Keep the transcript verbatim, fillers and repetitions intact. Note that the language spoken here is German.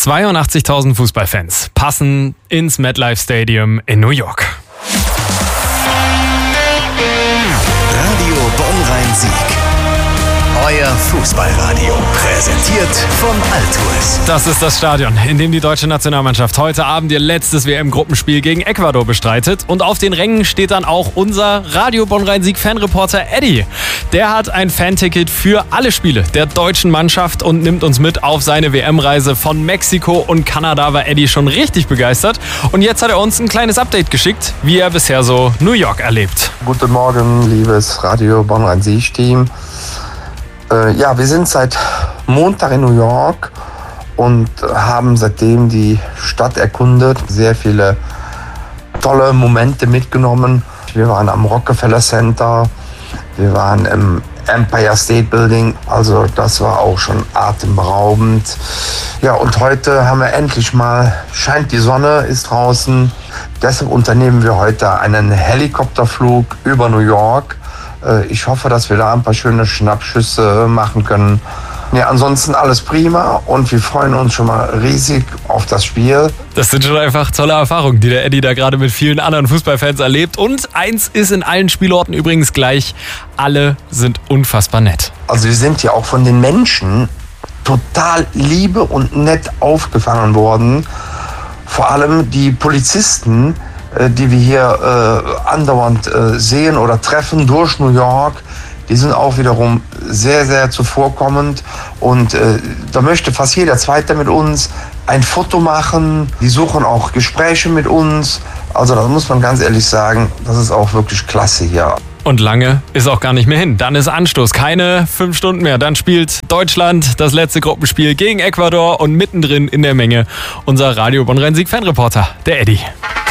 zweiundachtzigtausend Fußballfans passen ins MetLife Stadium in New York. Radio Bonn-Rhein-Sieg. Euer Fußballradio. Präsentiert von Altuis. Das ist das Stadion, in dem die deutsche Nationalmannschaft heute Abend ihr letztes W M-Gruppenspiel gegen Ecuador bestreitet. Und auf den Rängen steht dann auch unser Radio Bonn-Rhein-Sieg-Fanreporter Eddie. Der hat ein Fanticket für alle Spiele der deutschen Mannschaft und nimmt uns mit auf seine W M-Reise von Mexiko und Kanada. War Eddie schon richtig begeistert. Und jetzt hat er uns ein kleines Update geschickt, wie er bisher so New York erlebt. Guten Morgen, liebes Radio Bonn-Rhein-Sieg-Team. Ja, wir sind seit Montag in New York und haben seitdem die Stadt erkundet, sehr viele tolle Momente mitgenommen. Wir waren am Rockefeller Center, wir waren im Empire State Building, also das war auch schon atemberaubend. Ja, und heute haben wir endlich mal, scheint die Sonne, ist draußen. Deshalb unternehmen wir heute einen Helikopterflug über New York. Ich hoffe, dass wir da ein paar schöne Schnappschüsse machen können. Ja, ansonsten alles prima und wir freuen uns schon mal riesig auf das Spiel. Das sind schon einfach tolle Erfahrungen, die der Eddie da gerade mit vielen anderen Fußballfans erlebt. Und eins ist in allen Spielorten übrigens gleich, alle sind unfassbar nett. Also wir sind ja auch von den Menschen total liebe und nett aufgefangen worden. Vor allem die Polizisten, die wir hier äh, andauernd äh, sehen oder treffen durch New York, die sind auch wiederum sehr, sehr zuvorkommend. Und äh, da möchte fast jeder Zweite mit uns ein Foto machen. Die suchen auch Gespräche mit uns. Also da muss man ganz ehrlich sagen, das ist auch wirklich klasse hier. Und lange ist auch gar nicht mehr hin. Dann ist Anstoß. Keine fünf Stunden mehr. Dann spielt Deutschland das letzte Gruppenspiel gegen Ecuador und mittendrin in der Menge unser Radio Bonn-Rhein-Sieg-Fanreporter, der Eddie.